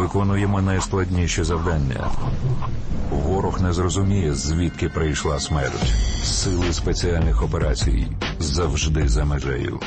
виконуємо найскладніші завдання. Ворог не зрозуміє, звідки прийшла смерть. Сили спеціальних операцій завжди за межею.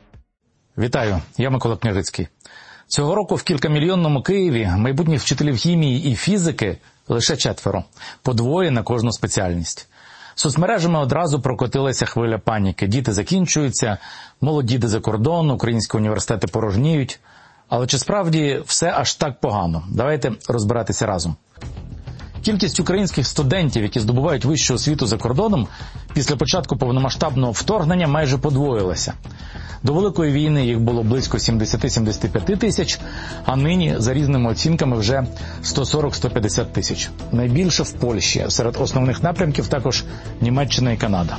Вітаю, я Микола Княжицький. Цього року в кількамільйонному Києві майбутніх вчителів хімії і фізики лише 4, по 2 на кожну спеціальність. Соцмережами одразу прокотилася хвиля паніки. Діти закінчуються, молоді йде за кордон, українські університети порожніють. Але чи справді все аж так погано? Давайте розбиратися разом. Кількість українських студентів, які здобувають вищу освіту за кордоном, після початку повномасштабного вторгнення майже подвоїлася. До Великої війни їх було близько 70-75 тисяч, а нині, за різними оцінками, вже 140-150 тисяч. Найбільше в Польщі, серед основних напрямків також Німеччина і Канада.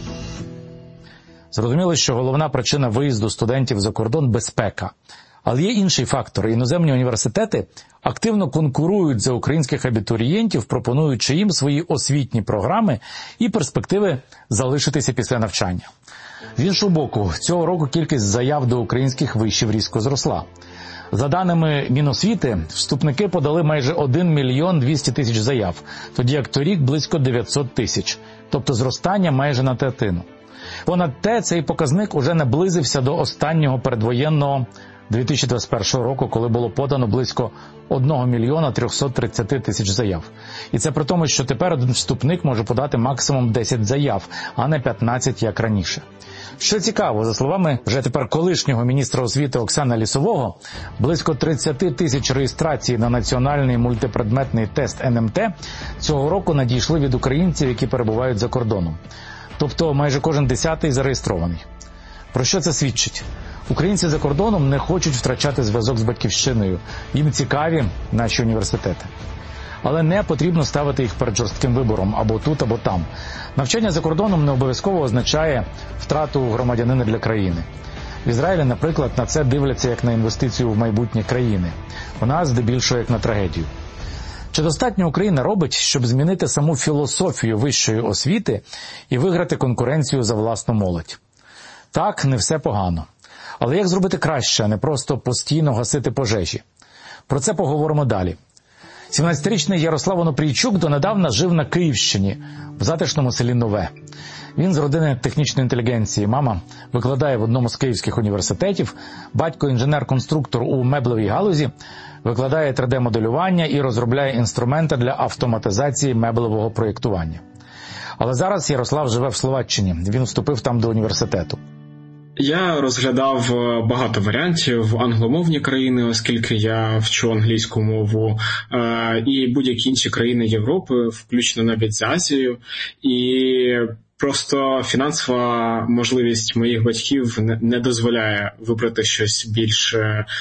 Зрозуміло, що головна причина виїзду студентів за кордон – безпека. Але є інший фактор. Іноземні університети активно конкурують за українських абітурієнтів, пропонуючи їм свої освітні програми і перспективи залишитися після навчання. З іншого боку, цього року кількість заяв до українських вишів різко зросла. За даними Міносвіти, вступники подали майже 1 мільйон 200 тисяч заяв, тоді як торік близько 900 тисяч, тобто зростання майже на третину. Понад те, цей показник уже наблизився до останнього передвоєнного 2021 року, коли було подано близько 1 мільйона 330 тисяч заяв. І це при тому, що тепер один вступник може подати максимум 10 заяв, а не 15, як раніше. Що цікаво, за словами вже тепер колишнього міністра освіти Оксани Лісового, близько 30 тисяч реєстрацій на національний мультипредметний тест НМТ цього року надійшли від українців, які перебувають за кордоном. Тобто майже кожен 10-й зареєстрований. Про що це свідчить? Українці за кордоном не хочуть втрачати зв'язок з батьківщиною. Їм цікаві наші університети. Але не потрібно ставити їх перед жорстким вибором або тут, або там. Навчання за кордоном не обов'язково означає втрату громадянина для країни. В Ізраїлі, наприклад, на це дивляться як на інвестицію в майбутнє країни. У нас здебільшого як на трагедію. Чи достатньо Україна робить, щоб змінити саму філософію вищої освіти і виграти конкуренцію за власну молодь? Так, не все погано. Але як зробити краще, а не просто постійно гасити пожежі? Про це поговоримо далі. 17-річний Ярослав Онопрійчук донедавна жив на Київщині, в затишному селі Нове. Він з родини технічної інтелігенції. Мама викладає в одному з київських університетів, батько інженер-конструктор у меблевій галузі, викладає 3D-моделювання і розробляє інструменти для автоматизації меблевого проєктування. Але зараз Ярослав живе в Словаччині, він вступив там до університету. Я розглядав багато варіантів англомовні країни, оскільки я вчу англійську мову, і будь-які інші країни Європи, включно навіть з Азією. І просто фінансова можливість моїх батьків не дозволяє вибрати щось більш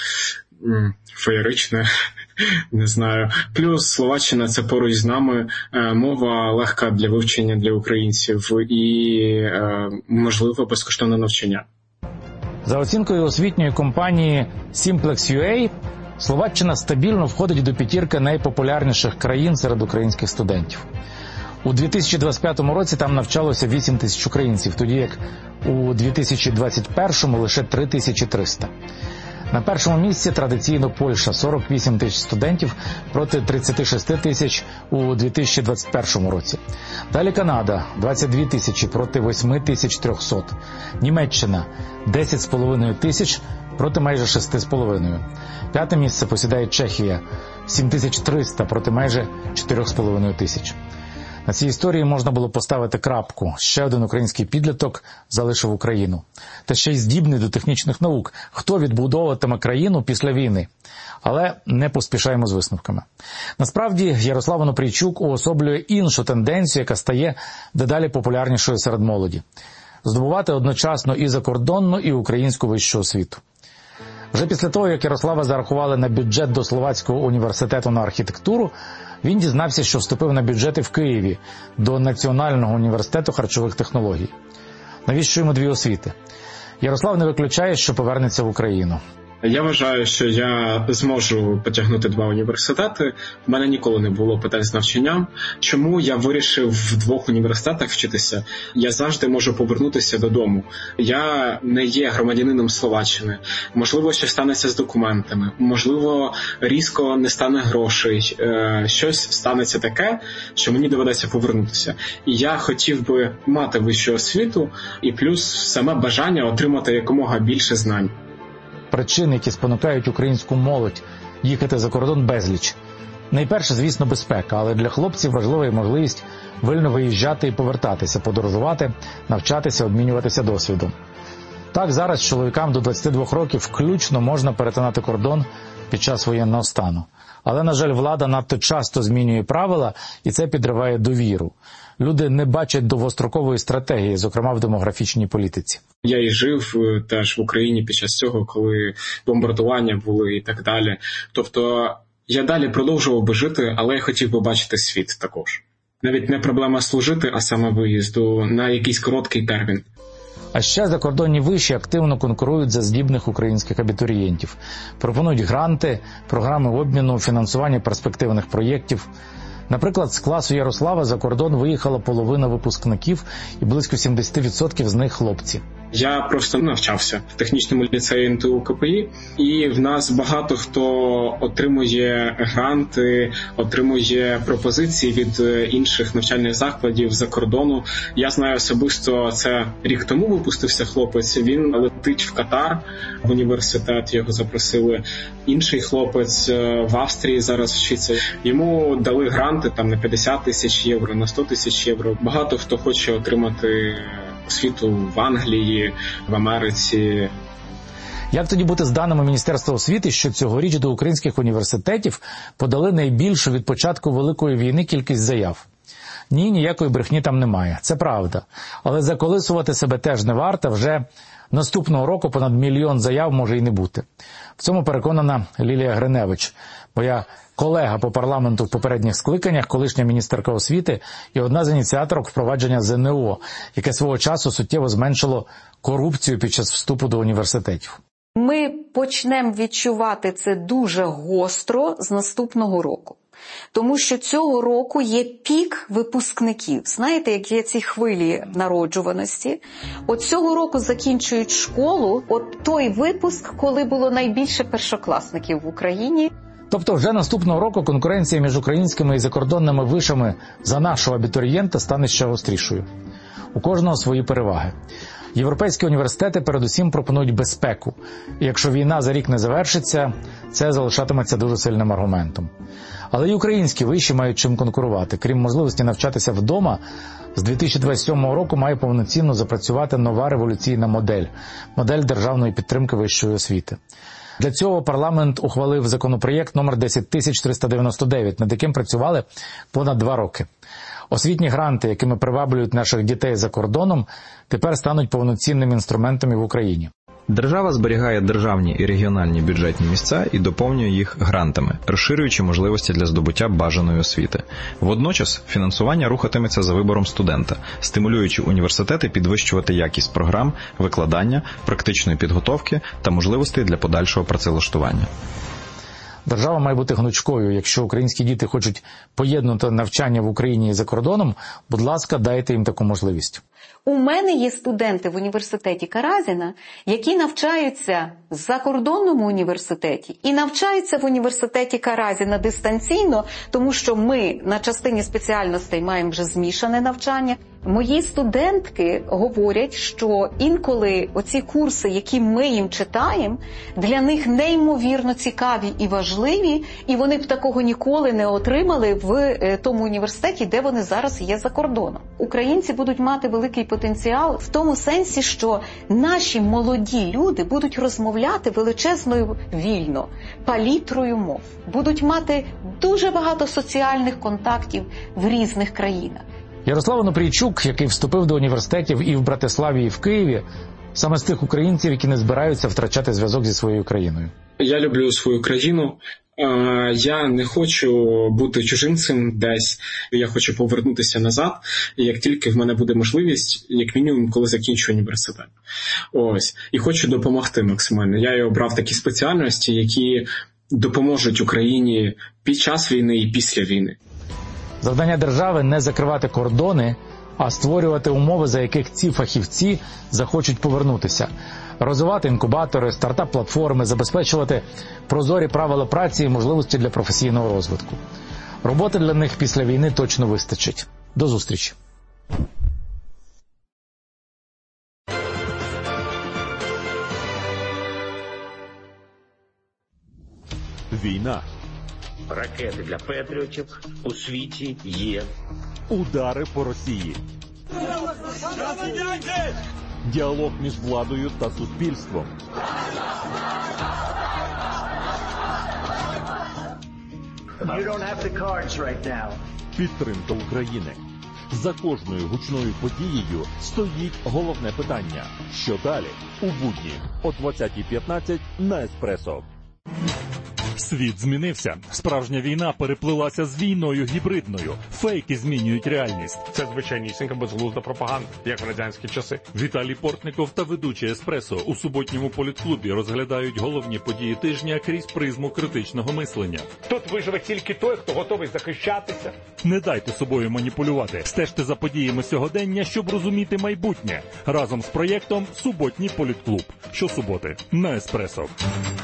феєричне, не знаю. Плюс Словаччина – це поруч з нами, мова легка для вивчення для українців і, можливо, безкоштовне навчання. За оцінкою освітньої компанії Simplex.ua, Словаччина стабільно входить до 5 найпопулярніших країн серед українських студентів. У 2025 році там навчалося 8 тисяч українців, тоді як у 2021 лише 3300. На першому місці традиційно Польща – 48 тисяч студентів проти 36 тисяч у 2021 році. Далі Канада – 22 тисячі проти 8300. Німеччина – 10,5 тисяч проти майже 6,5. П'яте місце посідає Чехія – 7300 проти майже 4,5 тисяч. На цій історії можна було поставити крапку. Ще один український підліток залишив Україну. Та ще й здібний до технічних наук. Хто відбудовуватиме країну після війни? Але не поспішаємо з висновками. Насправді, Ярослав Онопрійчук уособлює іншу тенденцію, яка стає дедалі популярнішою серед молоді. Здобувати одночасно і закордонну, і українську вищу освіту. Вже після того, як Ярослава зарахували на бюджет до Словацького університету на архітектуру, він дізнався, що вступив на бюджети в Києві до Національного університету харчових технологій. Навіщо йому 2 освіти? Ярослав не виключає, що повернеться в Україну. Я вважаю, що я зможу потягнути 2 університети. У мене ніколи не було питань з навчанням. Чому я вирішив в 2 університетах вчитися? Я завжди можу повернутися додому. Я не є громадянином Словаччини. Можливо, щось станеться з документами. Можливо, різко не стане грошей. Щось станеться таке, що мені доведеться повернутися. І я хотів би мати вищу освіту і плюс саме бажання отримати якомога більше знань. Причин, які спонукають українську молодь їхати за кордон, безліч. Найперше, звісно, безпека, але для хлопців важлива і можливість вільно виїжджати і повертатися, подорожувати, навчатися, обмінюватися досвідом. Так, зараз чоловікам до 22 років включно можна перетинати кордон під час воєнного стану. Але, на жаль, влада надто часто змінює правила, і це підриває довіру. Люди не бачать довгострокової стратегії, зокрема в демографічній політиці. Я і жив теж в Україні під час цього, коли бомбардування були і так далі. Тобто я далі продовжував би жити, але я хотів би бачити світ також. Навіть не проблема служити, а саме виїзду на якийсь короткий термін. А ще закордонні виші активно конкурують за здібних українських абітурієнтів. Пропонують гранти, програми обміну, фінансування перспективних проєктів. Наприклад, з класу Ярослава за кордон виїхала половина випускників і близько 70% з них хлопці. Я просто навчався в технічному ліцеї НТУ КПІ, і в нас багато хто отримує гранти, отримує пропозиції від інших навчальних закладів за кордону. Я знаю особисто, це рік тому випустився хлопець, він летить в Катар, в університет його запросили. Інший хлопець в Австрії зараз вчиться. Йому дали гранти там на 50 тисяч євро, на 100 тисяч євро. Багато хто хоче отримати освіту в Англії, в Америці. Як тоді бути з даними Міністерства освіти, що цьогоріч до українських університетів подали найбільшу від початку Великої війни кількість заяв? Ні, ніякої брехні там немає. Це правда. Але заколисувати себе теж не варто. Вже наступного року понад 1 мільйон заяв може і не бути. В цьому переконана Лілія Гриневич, моя колега по парламенту в попередніх скликаннях, колишня міністерка освіти і одна з ініціаторок впровадження ЗНО, яке свого часу суттєво зменшило корупцію під час вступу до університетів. Ми почнемо відчувати це дуже гостро з наступного року. Тому що цього року є пік випускників. Знаєте, як є ці хвилі народжуваності? От цього року закінчують школу, от той випуск, коли було найбільше першокласників в Україні. Тобто вже наступного року конкуренція між українськими і закордонними вишами за нашого абітурієнта стане ще гострішою. У кожного свої переваги. Європейські університети передусім пропонують безпеку. І якщо війна за рік не завершиться, це залишатиметься дуже сильним аргументом. Але й українські виші мають чим конкурувати. Крім можливості навчатися вдома, з 2027 року має повноцінно запрацювати нова революційна модель – модель державної підтримки вищої освіти. Для цього парламент ухвалив законопроєкт номер 10399, над яким працювали понад 2 роки. Освітні гранти, якими приваблюють наших дітей за кордоном, тепер стануть повноцінним інструментом і в Україні. Держава зберігає державні і регіональні бюджетні місця і доповнює їх грантами, розширюючи можливості для здобуття бажаної освіти. Водночас фінансування рухатиметься за вибором студента, стимулюючи університети підвищувати якість програм, викладання, практичної підготовки та можливостей для подальшого працевлаштування. Держава має бути гнучкою. Якщо українські діти хочуть поєднати навчання в Україні і за кордоном, будь ласка, дайте їм таку можливість. У мене є студенти в університеті Каразіна, які навчаються в закордонному університеті і навчаються в університеті Каразіна дистанційно, тому що ми на частині спеціальностей маємо вже змішане навчання. Мої студентки говорять, що інколи оці курси, які ми їм читаємо, для них неймовірно цікаві і важливі, і вони б такого ніколи не отримали в тому університеті, де вони зараз є за кордоном. Українці будуть мати великий потенціал в тому сенсі, що наші молоді люди будуть розмовляти величезною вільно, палітрою мов, будуть мати дуже багато соціальних контактів в різних країнах. Ярослав Онопрійчук, який вступив до університетів і в Братиславі, і в Києві, саме з тих українців, які не збираються втрачати зв'язок зі своєю країною. Я люблю свою країну, Я не хочу бути чужинцем десь, я хочу повернутися назад, як тільки в мене буде можливість, як мінімум, коли закінчу університет. Ось. І хочу допомогти максимально. Я і обрав такі спеціальності, які допоможуть Україні під час війни і після війни. Завдання держави – не закривати кордони, а створювати умови, за яких ці фахівці захочуть повернутися. Розвивати інкубатори, стартап-платформи, забезпечувати прозорі правила праці і можливості для професійного розвитку. Роботи для них після війни точно вистачить. До зустрічі! Війна. Ракети для Петріотів у світі є. Удари по Росії. Діалог між владою та суспільством. You don't have the cards right now. Підтримка України. За кожною гучною подією стоїть головне питання. Що далі? У будні о 20:15 на Еспресо. Світ змінився. Справжня війна переплилася з війною гібридною. Фейки змінюють реальність. Це звичайнісінька безглузда пропаганда, як в радянські часи. Віталій Портников та ведучий Еспресо у суботньому політклубі розглядають головні події тижня крізь призму критичного мислення. Тут виживе тільки той, хто готовий захищатися. Не дайте собою маніпулювати. Стежте за подіями сьогодення, щоб розуміти майбутнє. Разом з проєктом «Суботній політклуб». Щосуботи на Еспресо.